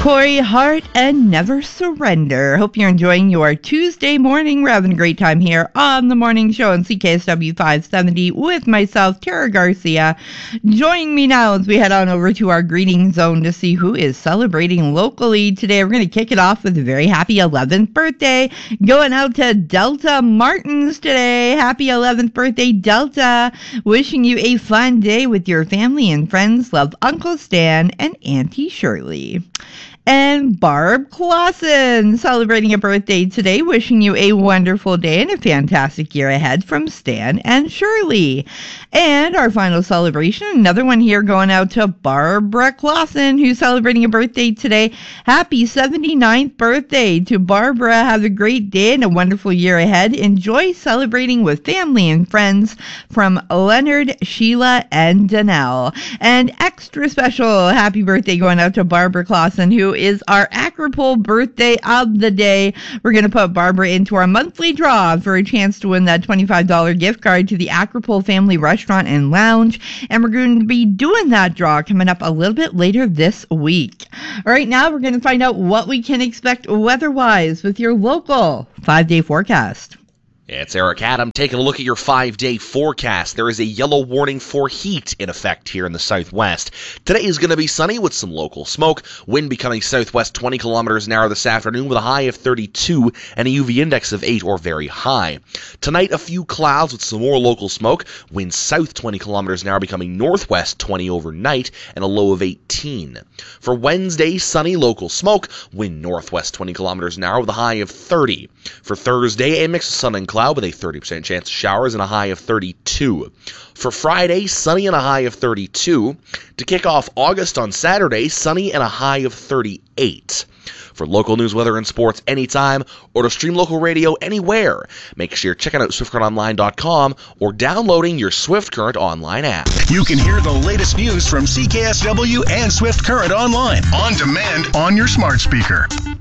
Corey Hart and Never Surrender. Hope you're enjoying your Tuesday morning. We're having a great time here on the morning show on CKSW 570 with myself, Tara Garcia. Joining me now as we head on over to our greeting zone to see who is celebrating locally today. We're going to kick it off with a very happy 11th birthday going out to Delta Martins today. Happy 11th birthday, Delta. Wishing you a fun day with your family and friends. Love, Uncle Stan and Auntie Shirley. And Barb Clausen celebrating a birthday today, wishing you a wonderful day and a fantastic year ahead from Stan and Shirley. And our final celebration, another one here going out to Barbara Clausen, who's celebrating a birthday today. Happy 79th birthday to Barbara. Have a great day and a wonderful year ahead. Enjoy celebrating with family and friends from Leonard, Sheila, and Danelle. And extra special happy birthday going out to Barbara Clausen, who is our Acropole birthday of the day. We're going to put Barbara into our monthly draw for a chance to win that $25 gift card to the Acropole Family Restaurant and Lounge. And we're going to be doing that draw coming up a little bit later this week. All right, now we're going to find out what we can expect weather-wise with your local 5-day forecast. It's Eric Adam taking a look at your 5-day forecast. There is a yellow warning for heat in effect here in the southwest. Today is going to be sunny with some local smoke. Wind becoming southwest 20 kilometers an hour this afternoon with a high of 32 and a UV index of 8 or very high. Tonight, a few clouds with some more local smoke. Wind south 20 kilometers an hour becoming northwest 20 overnight and a low of 18. For Wednesday, sunny local smoke. Wind northwest 20 kilometers an hour with a high of 30. For Thursday, a mix of sun and cloud with a 30% chance of showers and a high of 32. For Friday, sunny and a high of 32. To kick off August on Saturday, sunny and a high of 38. For local news, weather, and sports anytime, or to stream local radio anywhere, make sure you're checking out SwiftCurrentOnline.com or downloading your Swift Current Online app. You can hear the latest news from CKSW and Swift Current Online on demand on your smart speaker.